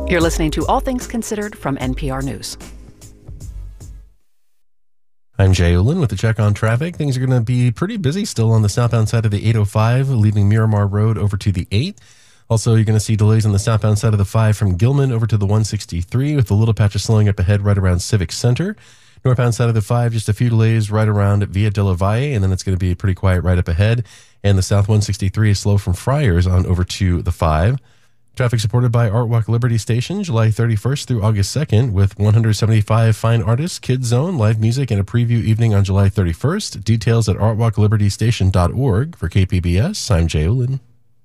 You're listening to All Things Considered from NPR News. I'm Jay Olin with the check on traffic. Things are going to be pretty busy still on the southbound side of the 805, leaving Miramar Road over to the 8. Also, you're going to see delays on the southbound side of the 5 from Gilman over to the 163 with a little patch of slowing up ahead right around Civic Center. Northbound side of the 5, just a few delays right around Via de la Valle, and then it's going to be pretty quiet right up ahead. And the South 163 is slow from Friars on over to the 5. Traffic supported by Art Walk Liberty Station, July 31st through August 2nd, with 175 fine artists, Kids Zone, live music, and a preview evening on July 31st. Details at artwalklibertystation.org. For KPBS, I'm Jay Olin.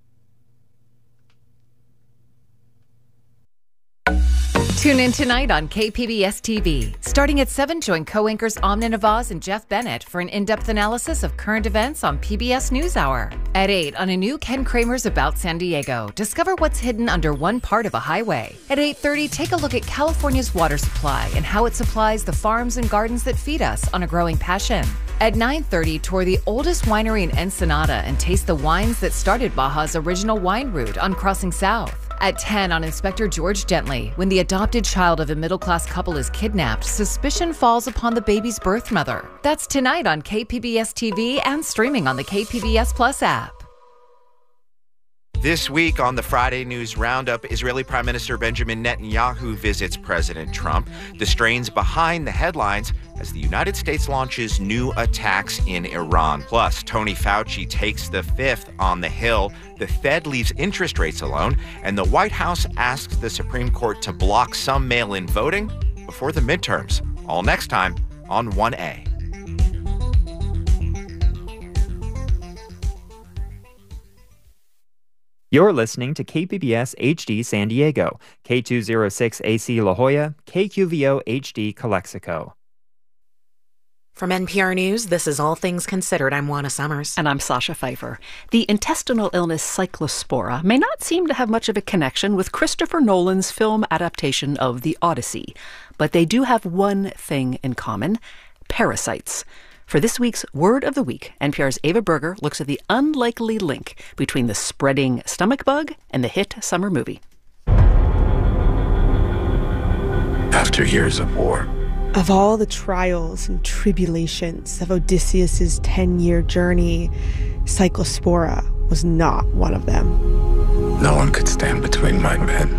Tune in tonight on KPBS TV. Starting at 7, join co-anchors Amna Nawaz and Jeff Bennett for an in-depth analysis of current events on PBS NewsHour. At 8, on a new Ken Kramer's About San Diego, discover what's hidden under one part of a highway. At 8:30, take a look at California's water supply and how it supplies the farms and gardens that feed us on a growing passion. At 9:30, tour the oldest winery in Ensenada and taste the wines that started Baja's original wine route on Crossing South. At 10, on Inspector George Gently, when the adopted child of a middle-class couple is kidnapped, suspicion falls upon the baby's birth mother. That's tonight on KPBS TV and streaming on the KPBS Plus app. This week on the Friday News Roundup, Israeli Prime Minister Benjamin Netanyahu visits President Trump. The strains behind the headlines as the United States launches new attacks in Iran. Plus, Tony Fauci takes the fifth on the Hill. The Fed leaves interest rates alone, and the White House asks the Supreme Court to block some mail-in voting before the midterms. All next time on 1A. You're listening to KPBS HD San Diego, K206AC La Jolla, KQVO HD Calexico. From NPR News, this is All Things Considered. I'm Juana Summers. And I'm Sasha Pfeiffer. The intestinal illness Cyclospora may not seem to have much of a connection with Christopher Nolan's film adaptation of The Odyssey, but they do have one thing in common: parasites. For this week's Word of the Week, NPR's Ava Berger looks at the unlikely link between the spreading stomach bug and the hit summer movie. After years of war, of all the trials and tribulations of Odysseus's 10-year journey, Cyclospora was not one of them. no one could stand between my men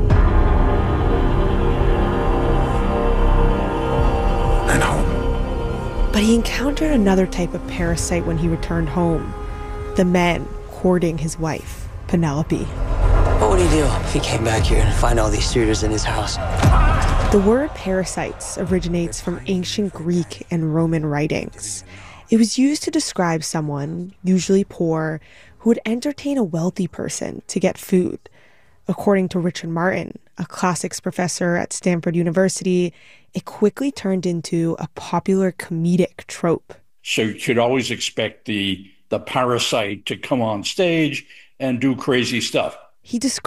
and home. But he encountered another type of parasite when he returned home. The men courting his wife, Penelope. What would he do if he came back here and find all these suitors in his house? The word parasites originates from ancient Greek and Roman writings. It was used to describe someone, usually poor, who would entertain a wealthy person to get food. According to Richard Martin, a classics professor at Stanford University, it quickly turned into a popular comedic trope. So you could always expect the parasite to come on stage and do crazy stuff. He described